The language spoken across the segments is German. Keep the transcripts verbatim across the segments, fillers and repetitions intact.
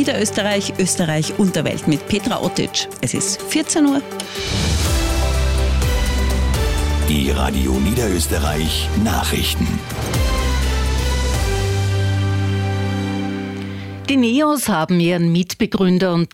Niederösterreich, Österreich und der Welt mit Petra Ottic. Es ist vierzehn Uhr. Die Radio Niederösterreich Nachrichten. Die Neos haben ihren Mitbegründer und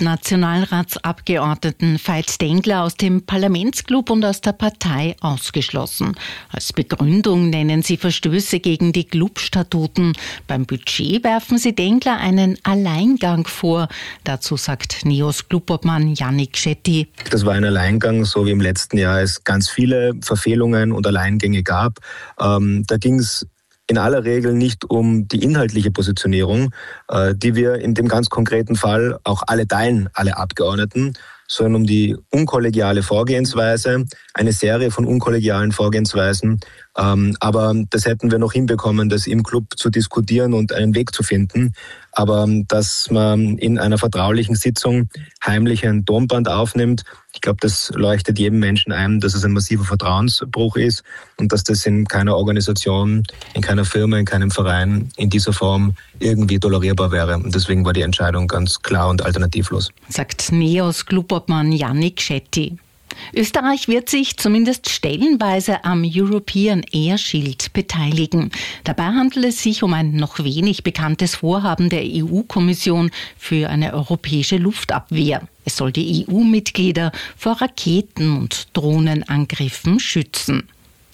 Nationalratsabgeordneten Veit Dengler aus dem Parlamentsclub und aus der Partei ausgeschlossen. Als Begründung nennen sie Verstöße gegen die Clubstatuten. Beim Budget werfen sie Dengler einen Alleingang vor. Dazu sagt Neos Clubobmann Yannick Schetti. Das war ein Alleingang, so wie im letzten Jahr es ganz viele Verfehlungen und Alleingänge gab. Ähm, da ging es in aller Regel nicht um die inhaltliche Positionierung, äh, die wir in dem ganz konkreten Fall auch alle teilen, alle Abgeordneten, sondern um die unkollegiale Vorgehensweise, eine Serie von unkollegialen Vorgehensweisen. Ähm, aber das hätten wir noch hinbekommen, das im Club zu diskutieren und einen Weg zu finden. Aber dass man in einer vertraulichen Sitzung heimlich ein Tonband aufnimmt, ich glaube, das leuchtet jedem Menschen ein, dass es ein massiver Vertrauensbruch ist und dass das in keiner Organisation, in keiner Firma, in keinem Verein in dieser Form irgendwie tolerierbar wäre. Und deswegen war die Entscheidung ganz klar und alternativlos. Sagt Neos Clubobmann Yannick Schetti. Österreich wird sich zumindest stellenweise am European Air Shield beteiligen. Dabei handelt es sich um ein noch wenig bekanntes Vorhaben der E U-Kommission für eine europäische Luftabwehr. Es soll die E U-Mitglieder vor Raketen- und Drohnenangriffen schützen.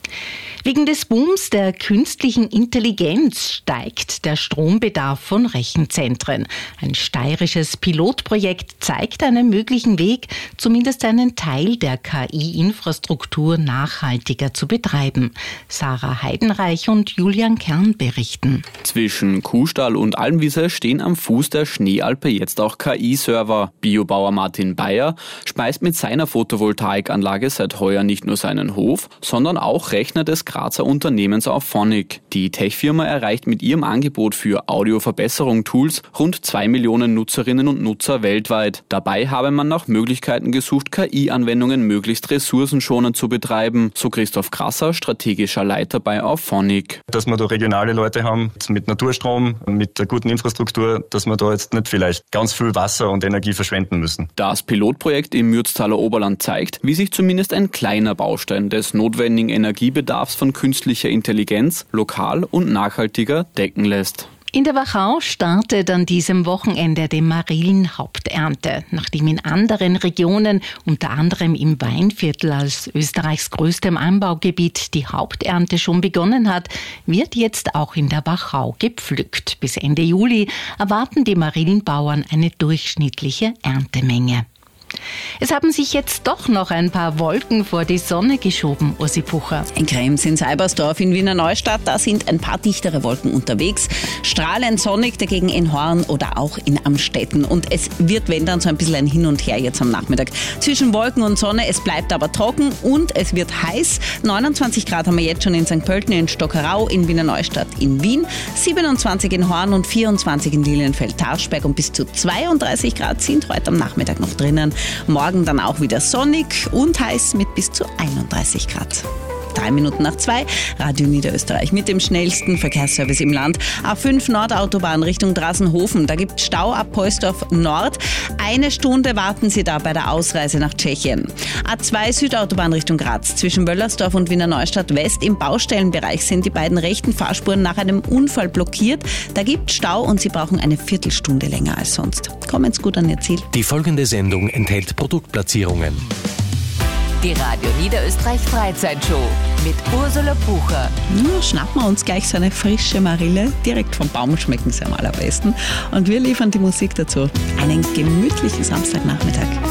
Wegen des Booms der künstlichen Intelligenz steigt der Strombedarf von Rechenzentren. Ein steirisches Pilotprojekt zeigt einen möglichen Weg, zumindest einen Teil der K I-Infrastruktur nachhaltiger zu betreiben. Sarah Heidenreich und Julian Kern berichten. Zwischen Kuhstall und Almwiese stehen am Fuß der Schneealpe jetzt auch K I-Server. Biobauer Martin Bayer speist mit seiner Photovoltaikanlage seit heuer nicht nur seinen Hof, sondern auch Rechner des Grazer Unternehmens Auphonic. Die Tech-Firma erreicht mit ihrem Angebot für Audioverbesserung-Tools rund zwei Millionen Nutzerinnen und Nutzer weltweit. Dabei habe man nach Möglichkeiten gesucht, K I-Anwendungen möglichst ressourcenschonend zu betreiben, so Christoph Krasser, strategischer Leiter bei Auphonic. Dass wir da regionale Leute haben, mit Naturstrom, mit der guten Infrastruktur, dass wir da jetzt nicht vielleicht ganz viel Wasser und Energie verschwenden müssen. Das Pilotprojekt im Mürztaler Oberland zeigt, wie sich zumindest ein kleiner Baustein des notwendigen Energiebedarfs von künstlicher Intelligenz lokal und nachhaltiger decken lässt. In der Wachau startet an diesem Wochenende die Marillenhaupternte. Nachdem in anderen Regionen, unter anderem im Weinviertel als Österreichs größtem Anbaugebiet, die Haupternte schon begonnen hat, wird jetzt auch in der Wachau gepflückt. Bis Ende Juli erwarten die Marillenbauern eine durchschnittliche Erntemenge. Es haben sich jetzt doch noch ein paar Wolken vor die Sonne geschoben, Ursi Pucher. In Krems, in Seibersdorf, in Wiener Neustadt, da sind ein paar dichtere Wolken unterwegs. Strahlend sonnig dagegen in Horn oder auch in Amstetten. Und es wird, wenn dann, so ein bisschen ein Hin und Her jetzt am Nachmittag. Zwischen Wolken und Sonne, es bleibt aber trocken und es wird heiß. neunundzwanzig Grad haben wir jetzt schon in Sankt Pölten, in Stockerau, in Wiener Neustadt, in Wien. siebenundzwanzig in Horn und vierundzwanzig in Lilienfeld-Tarschberg und bis zu zweiunddreißig Grad sind heute am Nachmittag noch drinnen. Morgen dann auch wieder sonnig und heiß mit bis zu einunddreißig Grad. Drei Minuten nach zwei, Radio Niederösterreich mit dem schnellsten Verkehrsservice im Land. A fünf Nordautobahn Richtung Drassenhofen, da gibt es Stau ab Poisdorf Nord. Eine Stunde warten Sie da bei der Ausreise nach Tschechien. A zwei Südautobahn Richtung Graz, zwischen Wöllersdorf und Wiener Neustadt West. Im Baustellenbereich sind die beiden rechten Fahrspuren nach einem Unfall blockiert. Da gibt es Stau und Sie brauchen eine Viertelstunde länger als sonst. Kommen Sie gut an Ihr Ziel. Die folgende Sendung enthält Produktplatzierungen. Die Radio Niederösterreich Freizeitshow mit Ursula Bucher. Nur schnappen wir uns gleich so eine frische Marille. Direkt vom Baum schmecken sie am allerbesten. Und wir liefern die Musik dazu. Einen gemütlichen Samstagnachmittag.